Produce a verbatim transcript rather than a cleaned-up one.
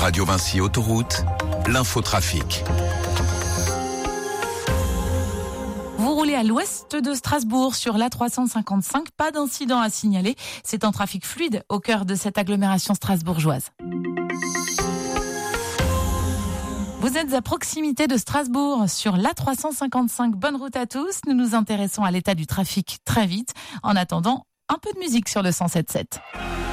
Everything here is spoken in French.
Radio Vinci Autoroute, l'infotrafic. Vous roulez à l'ouest de Strasbourg sur l'A trois cent cinquante-cinq, pas d'incident à signaler. C'est un trafic fluide au cœur de cette agglomération strasbourgeoise. Vous êtes à proximité de Strasbourg sur l'A trois cent cinquante-cinq. Bonne route à tous. Nous nous intéressons à l'état du trafic très vite. En attendant, un peu de musique sur le cent sept sept.